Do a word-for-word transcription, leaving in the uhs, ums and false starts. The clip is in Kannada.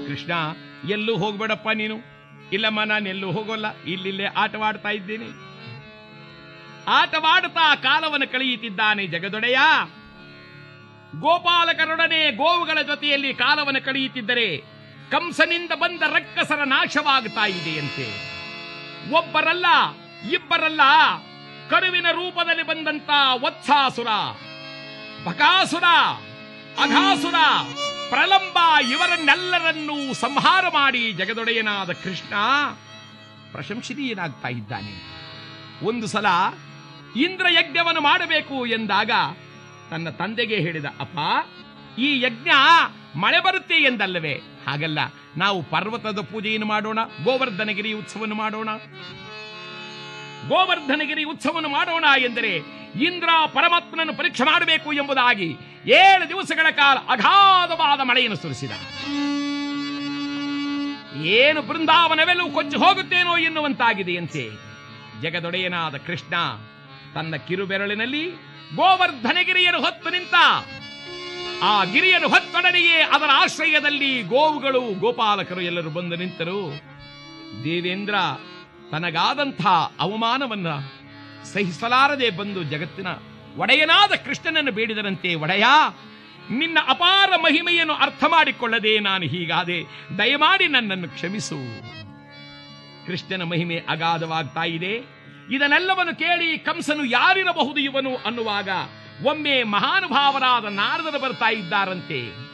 ಕೃಷ್ಣ, ಎಲ್ಲೂ ಹೋಗ್ಬೇಡಪ್ಪ ನೀನು. ಇಲ್ಲಮ್ಮ, ನಾನು ಎಲ್ಲೂ ಹೋಗೋಲ್ಲ, ಇಲ್ಲಿಲ್ಲೇ ಆಟವಾಡ್ತಾ ಇದ್ದೇನೆ. ಆಟವಾಡುತ್ತಾ ಕಾಲವನ್ನು ಕಳೆಯುತ್ತಿದ್ದಾನೆ ಜಗದೊಡೆಯ. ಗೋಪಾಲಕರೊಡನೆ ಗೋವುಗಳ ಜೊತೆಯಲ್ಲಿ ಕಾಲವನ್ನು ಕಳೆಯುತ್ತಿದ್ದರೆ ಕಂಸನಿಂದ ಬಂದ ರಕ್ಕಸರ ನಾಶವಾಗುತ್ತಾ ಇದೆಯಂತೆ. ಒಬ್ಬರಲ್ಲ, ಇಬ್ಬರಲ್ಲ, ಕರುವಿನ ರೂಪದಲ್ಲಿ ಬಂದಂತ ವತ್ಸಾಸುರ, ಬಕಾಸುರ, ಅಘಾಸುರ, ಪ್ರಲಂಬ ಇವರನ್ನೆಲ್ಲರನ್ನೂ ಸಂಹಾರ ಮಾಡಿ ಜಗದೊಡೆಯನಾದ ಕೃಷ್ಣ ಪ್ರಶಂಸನೀಯನಾಗ್ತಾ ಇದ್ದಾನೆ. ಒಂದು ಸಲ ಇಂದ್ರ ಯಜ್ಞವನ್ನು ಮಾಡಬೇಕು ಎಂದಾಗ ತನ್ನ ತಂದೆಗೆ ಹೇಳಿದ, ಅಪ್ಪ, ಈ ಯಜ್ಞ ಮಳೆ ಬರುತ್ತೆ ಎಂದಲ್ಲವೇ? ಹಾಗಲ್ಲ, ನಾವು ಪರ್ವತದ ಪೂಜೆಯನ್ನು ಮಾಡೋಣ, ಗೋವರ್ಧನಗಿರಿ ಉತ್ಸವವನ್ನು ಮಾಡೋಣ. ಗೋವರ್ಧನಗಿರಿ ಉತ್ಸವವನ್ನು ಮಾಡೋಣ ಎಂದರೆ ಇಂದ್ರ ಪರಮಾತ್ಮನನ್ನು ಪರೀಕ್ಷೆ ಮಾಡಬೇಕು ಎಂಬುದಾಗಿ ಏಳು ದಿವಸಗಳ ಕಾಲ ಅಗಾಧವಾದ ಮಳೆಯನ್ನು ಸುರಿಸಿದ. ಏನು ಬೃಂದಾವನವೆಲ್ಲೂ ಕೊಚ್ಚಿ ಹೋಗುತ್ತೇನೋ ಎನ್ನುವಂತಾಗಿದೆಯಂತೆ. ಜಗದೊಡೆಯನಾದ ಕೃಷ್ಣ ತನ್ನ ಕಿರುಬೆರಳಿನಲ್ಲಿ ಗೋವರ್ಧನಗಿರಿಯನ್ನು ಹೊತ್ತು ನಿಂತ. ಆ ಗಿರಿಯನ್ನು ಹೊತ್ತೊಡನೆಯೇ ಅದರ ಆಶ್ರಯದಲ್ಲಿ ಗೋವುಗಳು, ಗೋಪಾಲಕರು ಎಲ್ಲರೂ ಬಂದು ನಿಂತರು. ದೇವೇಂದ್ರ ತನಗಾದಂಥ ಅವಮಾನವನ್ನ ಸಹಿಸಲಾರದೆ ಬಂದು ಜಗತ್ತಿನ ಒಡೆಯನಾದ ಕೃಷ್ಣನನ್ನು ಬೇಡಿದರಂತೆ, ಒಡೆಯ, ನಿನ್ನ ಅಪಾರ ಮಹಿಮೆಯನ್ನು ಅರ್ಥ ಮಾಡಿಕೊಳ್ಳದೆ ನಾನು ಹೀಗಾದೆ, ದಯಮಾಡಿ ನನ್ನನ್ನು ಕ್ಷಮಿಸು. ಕೃಷ್ಣನ ಮಹಿಮೆ ಅಗಾಧವಾಗ್ತಾ ಇದೆ. ಇದನ್ನೆಲ್ಲವನ್ನು ಕೇಳಿ ಕಂಸನು ಯಾರಿರಬಹುದು ಇವನು ಅನ್ನುವಾಗ ಒಮ್ಮೆ ಮಹಾನುಭಾವರಾದ ನಾರದರು ಬರ್ತಾ ಇದ್ದಾರಂತೆ.